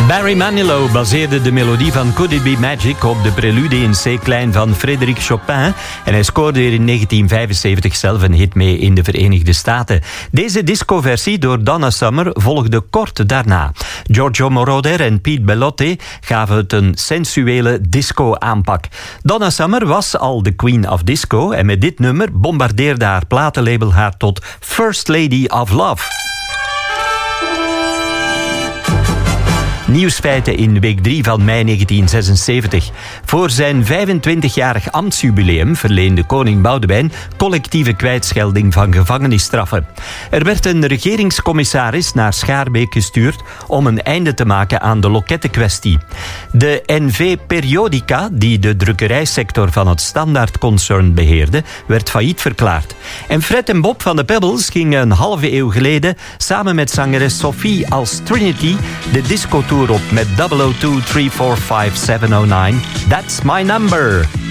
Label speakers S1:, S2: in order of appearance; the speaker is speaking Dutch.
S1: Barry Manilow baseerde de melodie van Could It Be Magic op de prelude in C-klein van Frédéric Chopin en hij scoorde er in 1975 zelf een hit mee in de Verenigde Staten. Deze discoversie door Donna Summer volgde kort daarna. Giorgio Moroder en Pete Bellotti gaven het een sensuele disco-aanpak. Donna Summer was al de Queen of Disco en met dit nummer bombardeerde haar platenlabel haar tot First Lady of Love. Nieuwsfeiten in week 3 van mei 1976. Voor zijn 25-jarig ambtsjubileum verleende koning Boudewijn collectieve kwijtschelding van gevangenisstraffen. Er werd een regeringscommissaris naar Schaarbeek gestuurd om een einde te maken aan de lokettenkwestie. De NV Periodica, die de drukkerijsector van het Standaard-concern beheerde, werd failliet verklaard. En Fred en Bob van de Pebbles gingen een halve eeuw geleden samen met zangeres Sophie als Trinity de discotour op met 002-345-709. That's my number.